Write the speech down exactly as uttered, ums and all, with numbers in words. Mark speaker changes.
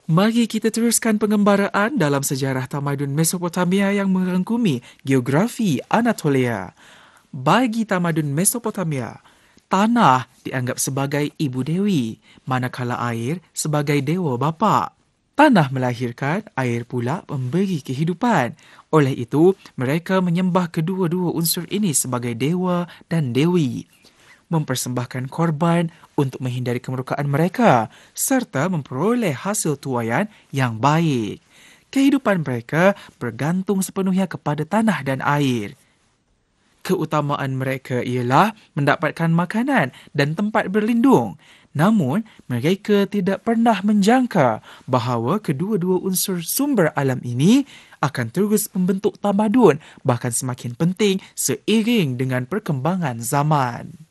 Speaker 1: Mari kita teruskan pengembaraan dalam sejarah tamadun Mesopotamia yang merangkumi geografi Anatolia. Bagi tamadun Mesopotamia, tanah dianggap sebagai ibu dewi, manakala air sebagai dewa bapa. Tanah melahirkan, air pula memberi kehidupan. Oleh itu, mereka menyembah kedua-dua unsur ini sebagai dewa dan dewi, mempersembahkan korban untuk menghindari kemurkaan mereka serta memperoleh hasil tuaian yang baik. Kehidupan mereka bergantung sepenuhnya kepada tanah dan air. Keutamaan mereka ialah mendapatkan makanan dan tempat berlindung. Namun, mereka tidak pernah menjangka bahawa kedua-dua unsur sumber alam ini akan terus membentuk tamadun, bahkan semakin penting seiring dengan perkembangan zaman.